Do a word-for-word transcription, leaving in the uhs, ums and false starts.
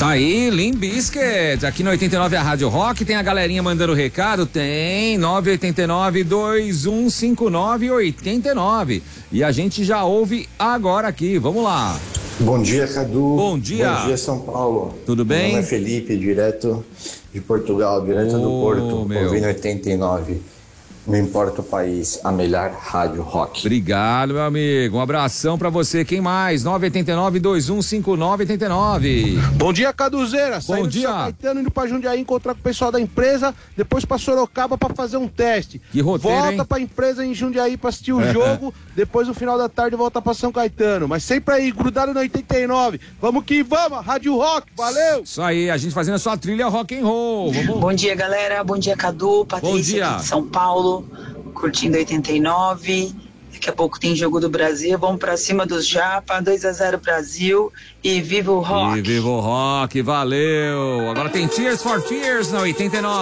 Tá aí, Limp Bizkit, aqui no oitenta e nove a Rádio Rock, tem a galerinha mandando recado, tem nove oito nove, dois um cinco nove, oito nove. E a gente já ouve agora aqui, vamos lá. Bom dia, Cadu. Bom dia. Bom dia, São Paulo. Tudo bem? Meu nome é Felipe, direto de Portugal, direto oh, do Porto, meu. ouvindo oitenta e nove. Não importa o país, a melhor rádio rock. Obrigado, meu amigo. Um abração pra você. Quem mais? nove oito nove, dois um cinco nove, oito nove. Bom dia, Caduzeira. Bom dia. São Caetano, indo pra Jundiaí encontrar com o pessoal da empresa, depois pra Sorocaba pra fazer um teste. Que roteiro, volta hein? pra empresa em Jundiaí pra assistir o jogo, depois no final da tarde volta pra São Caetano. Mas sempre aí, grudado no oitenta e nove. Vamos que vamos, Rádio Rock, valeu! Isso aí, a gente fazendo a sua trilha rock and roll. Vamos... Bom dia, galera. Bom dia, Cadu, Patrícia aqui de São Paulo, curtindo oitenta e nove. Daqui a pouco tem jogo do Brasil. Vamos pra cima dos Japa. dois a zero Brasil. E viva o rock. E viva o rock, valeu. Agora tem Tears for Fears na oitenta e nove.